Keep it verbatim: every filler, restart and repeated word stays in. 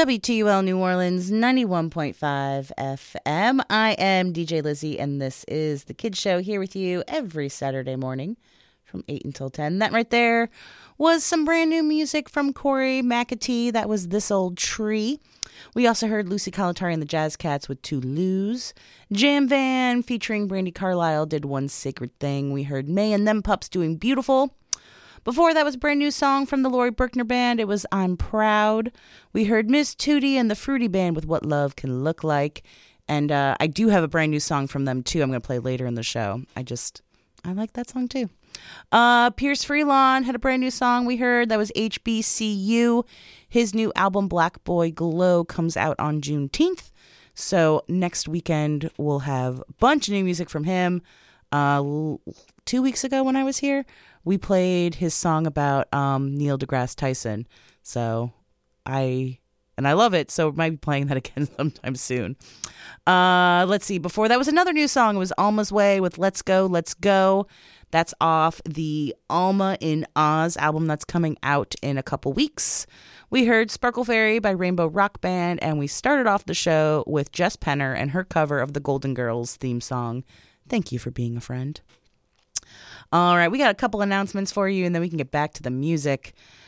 W T U L New Orleans, ninety-one point five F M. I am D J Lizzie, and this is The Kids Show, here with you every Saturday morning from eight until ten. That right there was some brand new music from Corey McAtee. That was This Old Tree. We also heard Lucy Calatari and the Jazz Cats with To Lose. Jam Van featuring Brandi Carlile did One Sacred Thing. We heard May and Them Pups doing Beautiful. Before that was a brand new song from the Lori Berkner Band. It was I'm Proud. We heard Miss Tootie and the Fruity Band with What Love Can Look Like. And uh, I do have a brand new song from them, too. I'm going to play later in the show. I just, I like that song, too. Uh, Pierce Freelon had a brand new song we heard. That was H B C U. His new album, Black Boy Glow, comes out on Juneteenth. So next weekend, we'll have a bunch of new music from him. Uh, two weeks ago when I was here, we played his song about um, Neil deGrasse Tyson. So I, and I love it. So we might be playing that again sometime soon. Uh, let's see. Before that was another new song. It was Alma's Way with Let's Go, Let's Go. That's off the Alma in Oz album that's coming out in a couple weeks. We heard Sparkle Fairy by Rainbow Rock Band, and we started off the show with Jess Penner and her cover of the Golden Girls theme song, Thank You for Being a Friend. All right, we got a couple announcements for you, and then we can get back to the music.